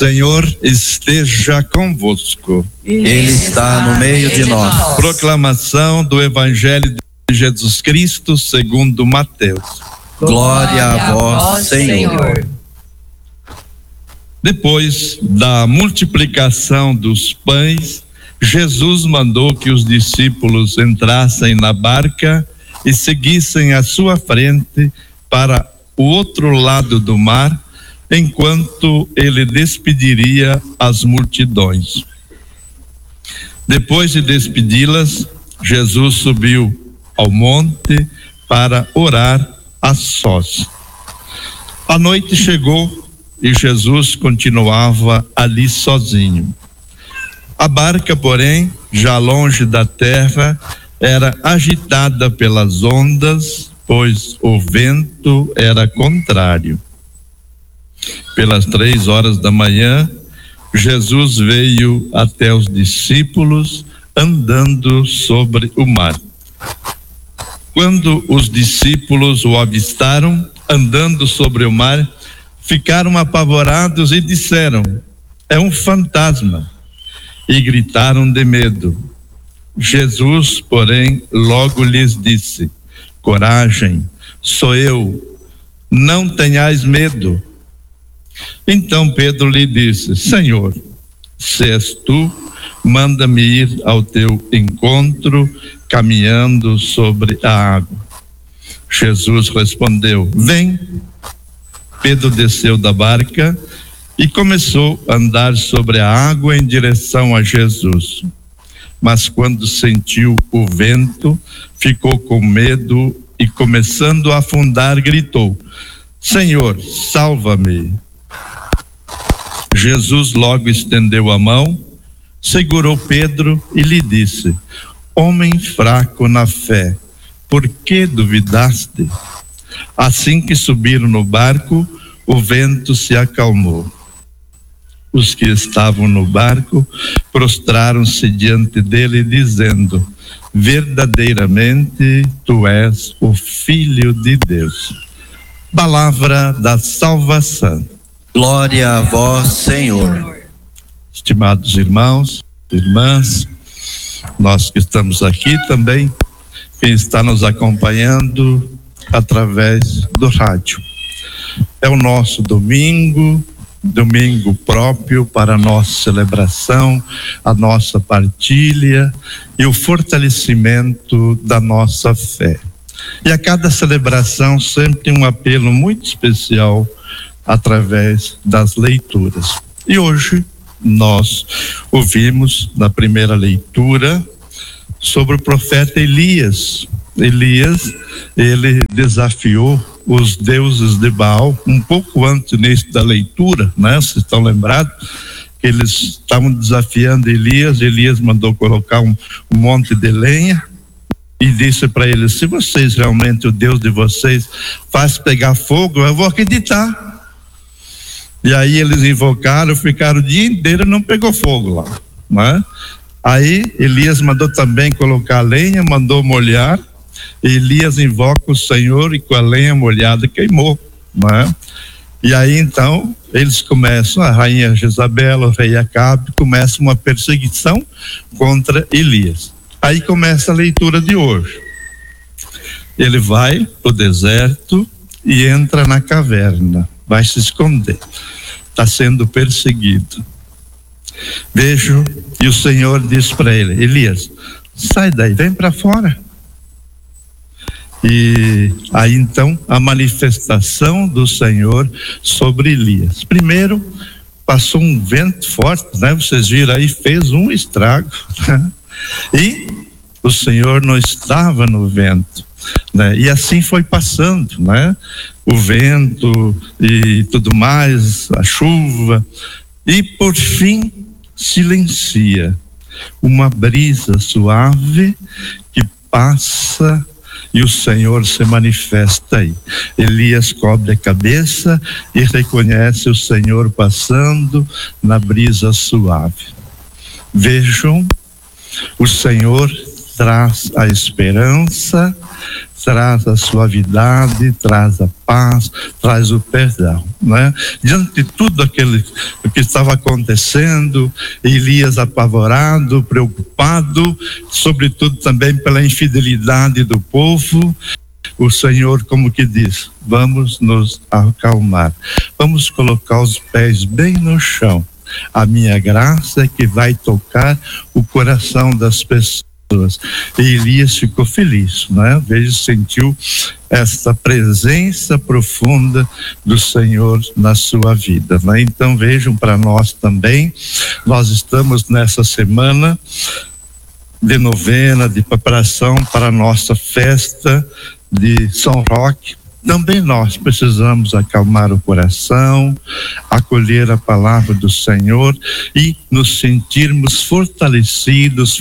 Senhor esteja convosco. Ele está no meio de nós. Proclamação do Evangelho de Jesus Cristo segundo Mateus. Glória a vós, Senhor. Depois da multiplicação dos pães, Jesus mandou que os discípulos entrassem na barca e seguissem à sua frente para o outro lado do mar, enquanto ele despediria as multidões. Depois de despedi-las, Jesus subiu ao monte para orar a sós. A noite chegou e Jesus continuava ali sozinho. A barca, porém, já longe da terra, era agitada pelas ondas, pois o vento era contrário. Pelas 3 horas da manhã, Jesus veio até os discípulos andando sobre o mar. Quando os discípulos o avistaram andando sobre o mar, ficaram apavorados e disseram: é um fantasma, e gritaram de medo. Jesus, porém, logo lhes disse: coragem, sou eu, não tenhais medo. Então Pedro lhe disse: Senhor, se és tu, manda-me ir ao teu encontro, caminhando sobre a água. Jesus respondeu: vem. Pedro desceu da barca e começou a andar sobre a água em direção a Jesus. Mas quando sentiu o vento, ficou com medo e, começando a afundar, gritou: Senhor, salva-me. Jesus logo estendeu a mão, segurou Pedro e lhe disse: homem fraco na fé, por que duvidaste? Assim que subiram no barco, o vento se acalmou. Os que estavam no barco prostraram-se diante dele, dizendo: verdadeiramente tu és o Filho de Deus. Palavra da salvação. Glória a vós, Senhor. Estimados irmãos, irmãs, nós que estamos aqui também, quem está nos acompanhando através do rádio. É o nosso domingo próprio para a nossa celebração, a nossa partilha e o fortalecimento da nossa fé. E a cada celebração sempre tem um apelo muito especial através das leituras. E hoje nós ouvimos na primeira leitura sobre o profeta Elias. Elias, ele desafiou os deuses de Baal um pouco antes no início da leitura, né? Vocês estão lembrados que eles estavam desafiando Elias. Elias mandou colocar um monte de lenha e disse para eles: se vocês realmente, o Deus de vocês, faz pegar fogo, eu vou acreditar. E aí eles invocaram, ficaram o dia inteiro, não pegou fogo lá, né? Aí Elias mandou também colocar lenha, mandou molhar. Elias invoca o Senhor e com a lenha molhada queimou, né? E aí então eles começam, a rainha Jezabel, o rei Acabe, começa uma perseguição contra Elias. Aí começa a leitura de hoje. Ele vai para o deserto e entra na caverna, vai se esconder, está sendo perseguido. Vejo, e o Senhor diz para ele: Elias, sai daí, vem para fora. E aí então a manifestação do Senhor sobre Elias. Primeiro passou um vento forte, né? Vocês viram aí, fez um estrago, né? E o Senhor não estava no vento, né? E assim foi passando, né? O vento e tudo mais, a chuva, e por fim silencia. Uma brisa suave que passa e o Senhor se manifesta aí. Elias cobre a cabeça e reconhece o Senhor passando na brisa suave. Vejam, o Senhor traz a esperança, traz a suavidade, traz a paz, traz o perdão, né? Diante de tudo aquilo que estava acontecendo, Elias apavorado, preocupado, sobretudo também pela infidelidade do povo, o Senhor como que diz: vamos nos acalmar, vamos colocar os pés bem no chão. A minha graça é que vai tocar o coração das pessoas. E Elias ficou feliz, né? Veja, sentiu essa presença profunda do Senhor na sua vida, né? Então vejam, para nós também, nós estamos nessa semana de novena, de preparação para a nossa festa de São Roque. Também nós precisamos acalmar o coração, acolher a palavra do Senhor e nos sentirmos fortalecidas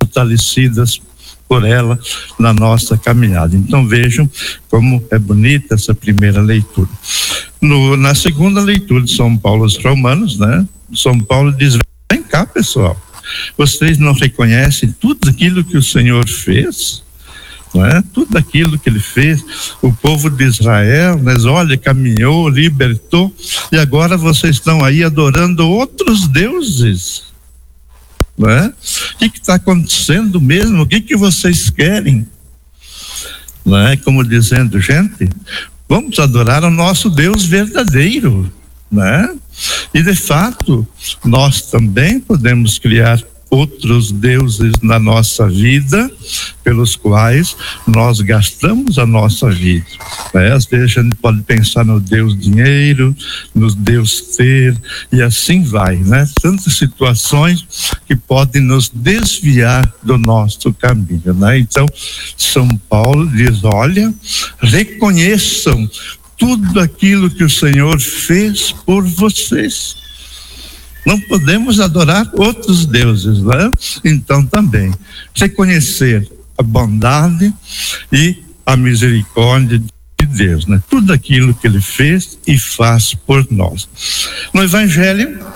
por ela na nossa caminhada. Então vejam como é bonita essa primeira leitura. Na segunda leitura de São Paulo aos Romanos, né? São Paulo diz: vem cá, pessoal, vocês não reconhecem tudo aquilo que o Senhor fez? Não é? Tudo aquilo que ele fez, o povo de Israel, mas olha, caminhou, libertou, e agora vocês estão aí adorando outros deuses, não é? O que está acontecendo mesmo? O que vocês querem? Não é? Como dizendo, gente, vamos adorar o nosso Deus verdadeiro, né? E de fato, nós também podemos criar outros deuses na nossa vida, pelos quais nós gastamos a nossa vida, né? Às vezes a gente pode pensar no Deus dinheiro, no Deus ter, e assim vai, né? Tantas situações que podem nos desviar do nosso caminho, né? Então, São Paulo diz: olha, reconheçam tudo aquilo que o Senhor fez por vocês. Não podemos adorar outros deuses, né? Então também reconhecer a bondade e a misericórdia de Deus, né? Tudo aquilo que Ele fez e faz por nós. No Evangelho,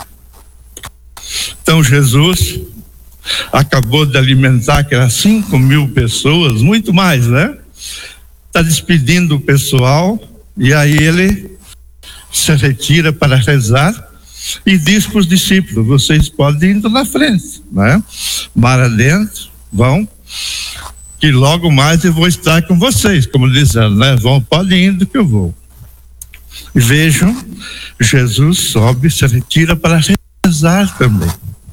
então Jesus acabou de alimentar aquelas 5.000 pessoas, muito mais, né? Está despedindo o pessoal e aí Ele se retira para rezar. E diz para os discípulos: vocês podem ir na frente, né? Mar adentro, vão, que logo mais eu vou estar com vocês, como dizendo, né? Podem ir que eu vou. E vejam, Jesus sobe, se retira para rezar também,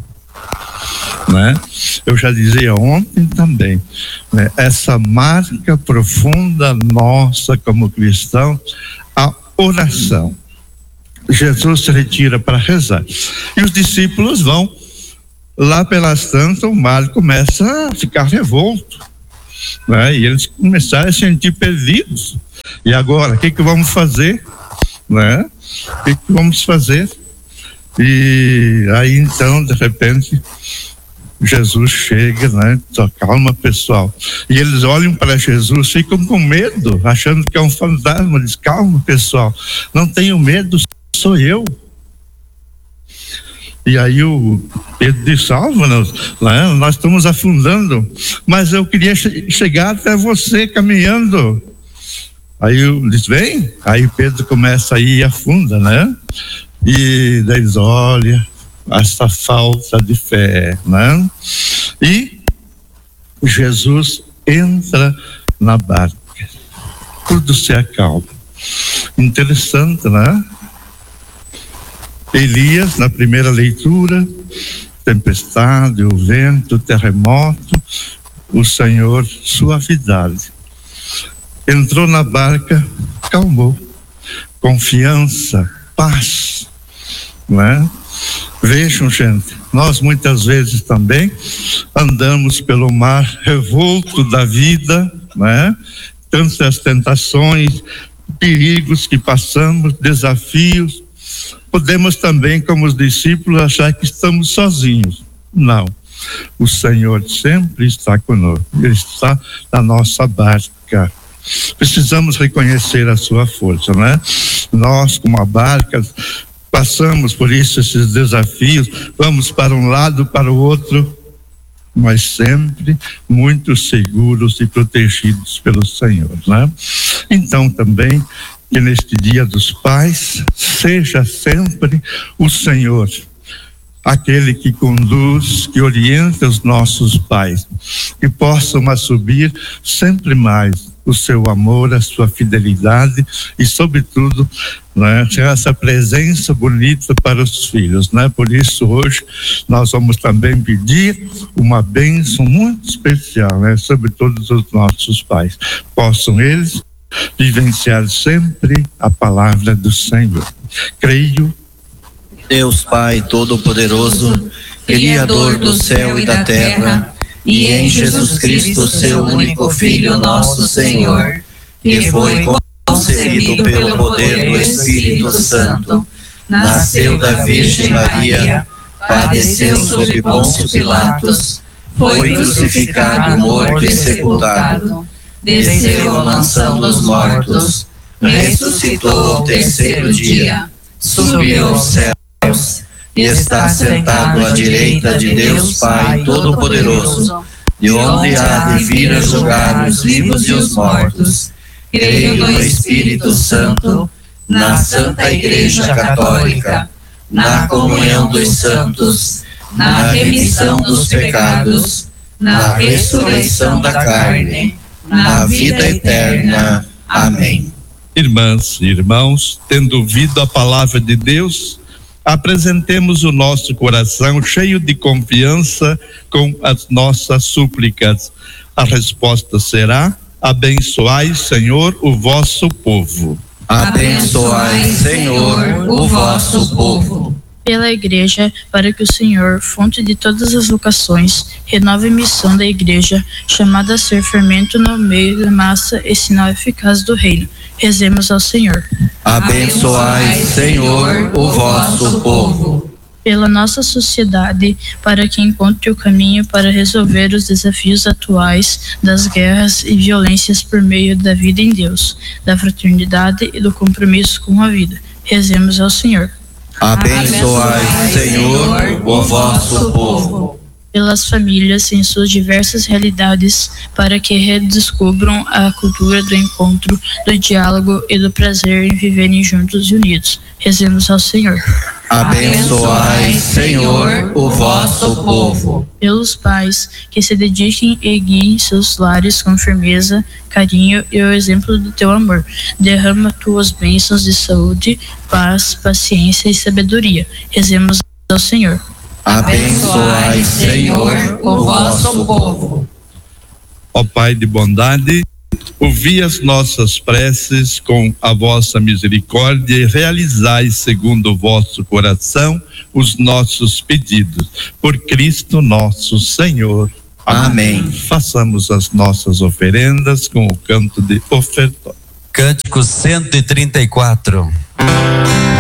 né? Eu já dizia ontem também, né? Essa marca profunda nossa como cristãos, a oração. Jesus se retira para rezar. E os discípulos vão lá pelas tantas, o mar começa a ficar revolto, né? E eles começaram a se sentir perdidos. E agora, o que vamos fazer? Né? O que vamos fazer? E aí então, de repente, Jesus chega, né? Só calma, pessoal. E eles olham para Jesus, ficam com medo, achando que é um fantasma. Diz: calma, pessoal, não tenham medo, sou eu. E aí o Pedro diz: salva-nos, né? Nós estamos afundando, mas eu queria chegar até você caminhando. Aí eu diz: vem. Aí Pedro começa a ir e afunda, né? E daí diz: olha, essa falta de fé, né? E Jesus entra na barca, tudo se acalma. Interessante, né? Elias, na primeira leitura, tempestade, o vento, o terremoto, o Senhor, suavidade. Entrou na barca, calmou, confiança, paz, não é? Vejam, gente, nós muitas vezes também andamos pelo mar revolto da vida, não é? Tantas tentações, perigos que passamos, desafios. Podemos também, como os discípulos, achar que estamos sozinhos. Não. O Senhor sempre está conosco. Ele está na nossa barca. Precisamos reconhecer a sua força, né? Nós, como a barca, passamos por isso, esses desafios, vamos para um lado, para o outro, mas sempre muito seguros e protegidos pelo Senhor, né? Então também que neste Dia dos Pais seja sempre o Senhor aquele que conduz, que orienta os nossos pais, que possam assumir sempre mais o seu amor, a sua fidelidade e, sobretudo, né, essa presença bonita para os filhos, né? Por isso hoje nós vamos também pedir uma bênção muito especial, né, sobre todos os nossos pais. Possam eles vivenciar sempre a palavra do Senhor. Creio Deus Pai Todo-Poderoso, Criador do céu e da terra, e em Jesus Cristo, seu único Filho, nosso Senhor, que foi concebido pelo poder do Espírito Santo, nasceu da Virgem Maria, padeceu sob Pôncio Pilatos, foi crucificado, morto e sepultado, desceu à mansão dos mortos, ressuscitou ao terceiro dia, subiu aos céus, e está sentado à direita de Deus Pai Todo-Poderoso, de onde há de vir a julgar os vivos e os mortos. Creio no Espírito Santo, na Santa Igreja Católica, na comunhão dos santos, na remissão dos pecados, na ressurreição da carne, na vida eterna. Amém. Irmãs e irmãos, tendo ouvido a palavra de Deus, apresentemos o nosso coração cheio de confiança com as nossas súplicas. A resposta será: abençoai, Senhor, o vosso povo. Abençoai, Senhor, o vosso povo. Pela Igreja, para que o Senhor, fonte de todas as vocações, renove a missão da Igreja, chamada a ser fermento no meio da massa e sinal eficaz do reino. Rezemos ao Senhor. Abençoai, Senhor, o vosso povo. Pela nossa sociedade, para que encontre o caminho para resolver os desafios atuais das guerras e violências por meio da vida em Deus, da fraternidade e do compromisso com a vida. Rezemos ao Senhor. Abençoai, Senhor, o vosso povo. Pelas famílias em suas diversas realidades, para que redescubram a cultura do encontro, do diálogo e do prazer em viverem juntos e unidos. Rezemos ao Senhor. Abençoai, Senhor, o vosso povo. Pelos pais que se dediquem e guiem seus lares com firmeza, carinho e o exemplo do teu amor. Derrama tuas bênçãos de saúde, paz, paciência e sabedoria. Rezemos ao Senhor. Abençoai, Senhor, o vosso povo. Ó Pai de bondade, ouvi as nossas preces com a vossa misericórdia e realizai segundo o vosso coração os nossos pedidos. Por Cristo nosso Senhor. Amém. Façamos as nossas oferendas com o canto de ofertório. Cântico 134.